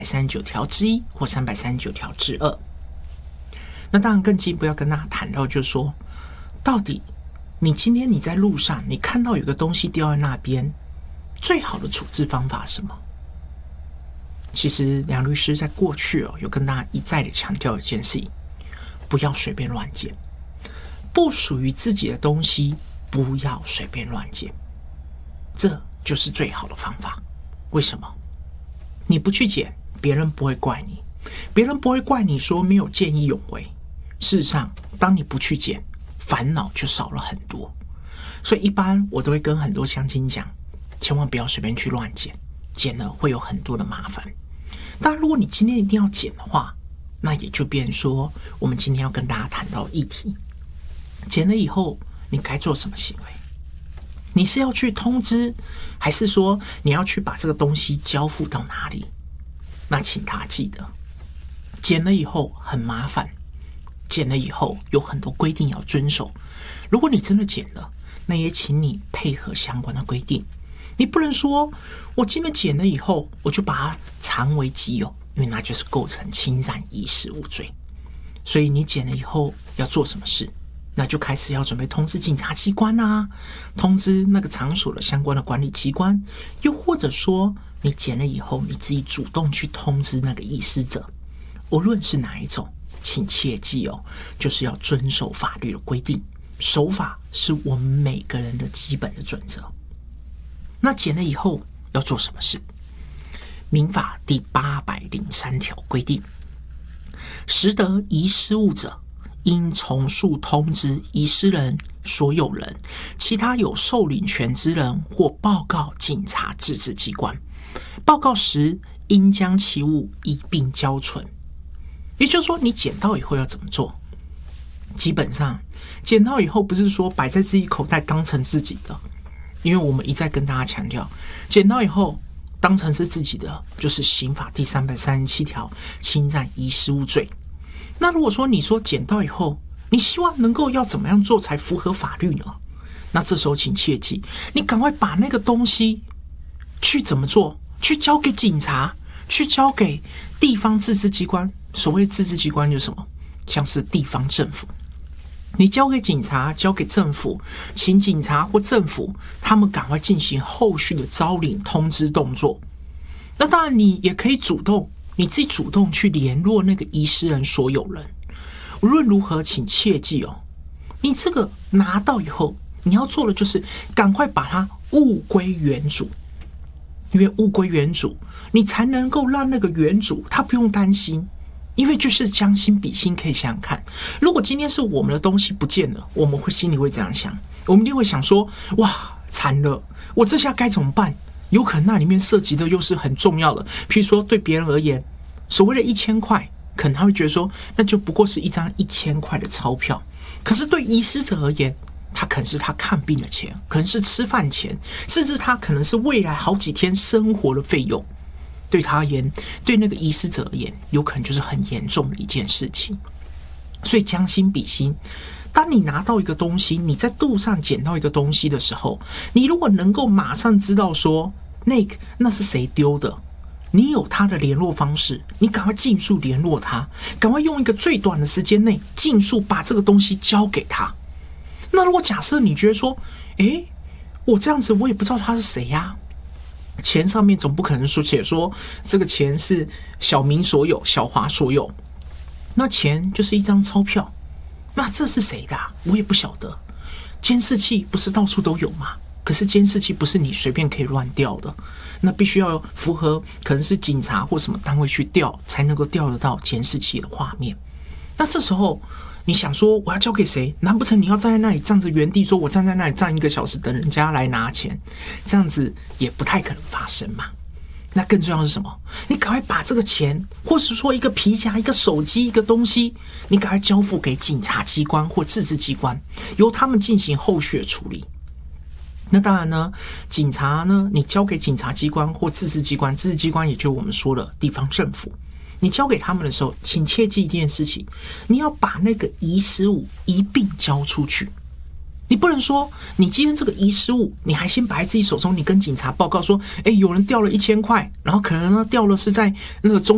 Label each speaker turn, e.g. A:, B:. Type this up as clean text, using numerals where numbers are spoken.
A: 39条之一或339条之2。那当然更进一步要跟大家谈到，就是说，到底你今天你在路上，你看到有个东西掉在那边，最好的处置方法是什么？其实梁律师在过去有跟大家一再的强调一件事情，不要随便乱捡，不属于自己的东西不要随便乱捡，这就是最好的方法。为什么？你不去捡，别人不会怪你，别人不会怪你说没有见义勇为。事实上，当你不去捡，烦恼就少了很多。所以一般我都会跟很多乡亲讲，千万不要随便去乱捡，捡了会有很多的麻烦。当然如果你今天一定要捡的话，那也就变成说我们今天要跟大家谈到议题，捡了以后你该做什么行为？你是要去通知，还是说你要去把这个东西交付到哪里？那请他记得，捡了以后很麻烦，捡了以后有很多规定要遵守。如果你真的捡了，那也请你配合相关的规定。你不能说我今天捡了以后我就把它藏为己有，因为那就是构成侵占遗失物罪。所以你捡了以后要做什么事？那就开始要准备通知警察机关啊，通知那个场所的相关的管理机关，又或者说你捡了以后你自己主动去通知那个遗失者。无论是哪一种，请切记就是要遵守法律的规定，守法是我们每个人的基本的准则。那捡了以后要做什么事？民法第803条规定，拾得遗失物者，应从速通知遗失人、所有人、其他有受领权之人，或报告警察自治机关。报告时应将其物一并交存。也就是说，你捡到以后要怎么做？基本上捡到以后不是说摆在自己口袋当成自己的，因为我们一再跟大家强调，捡到以后当成是自己的，就是刑法第337条侵占遗失物罪。那如果说你说捡到以后，你希望能够要怎么样做才符合法律呢？那这时候请切记，你赶快把那个东西去怎么做？去交给警察，去交给地方自治机关。所谓自治机关就是什么？像是地方政府。你交给警察，交给政府，请警察或政府他们赶快进行后续的招领通知动作。那当然你也可以主动，你自己主动去联络那个遗失人、所有人。无论如何请切记你这个拿到以后，你要做的就是赶快把它物归原主。因为物归原主，你才能够让那个原主他不用担心。因为就是将心比心，可以想想看，如果今天是我们的东西不见了，我们心里会这样想，我们一定会想说，哇，惨了，我这下该怎么办？有可能那里面涉及的又是很重要的，譬如说对别人而言，所谓的1000块，可能他会觉得说，那就不过是一张1000块的钞票。可是对遗失者而言，他可能是他看病的钱，可能是吃饭钱，甚至他可能是未来好几天生活的费用。对他而言，对那个遗失者而言，有可能就是很严重的一件事情。所以将心比心，当你拿到一个东西，你在路上捡到一个东西的时候，你如果能够马上知道说那是谁丢的，你有他的联络方式，你赶快尽速联络他，赶快用一个最短的时间内尽速把这个东西交给他。那如果假设你觉得说，我这样子我也不知道他是谁呀，钱上面总不可能写说这个钱是小明所有、小华所有，那钱就是一张钞票，那这是谁的我也不晓得。监视器不是到处都有吗？可是监视器不是你随便可以乱调的，那必须要符合可能是警察或什么单位去调，才能够调得到监视器的画面。那这时候你想说我要交给谁？难不成你要站在那里站着原地说我站在那里站1个小时等人家来拿钱？这样子也不太可能发生嘛。那更重要的是什么？你赶快把这个钱，或是说一个皮夹、一个手机、一个东西，你赶快交付给警察机关或自治机关，由他们进行后续的处理。那当然呢，警察呢，你交给警察机关或自治机关，自治机关也就是我们说的地方政府，你交给他们的时候，请切记一件事情，你要把那个遗失物一并交出去。你不能说你今天这个遗失物你还先摆在自己手中，你跟警察报告说有人掉了1000块，然后可能呢掉了是在那个中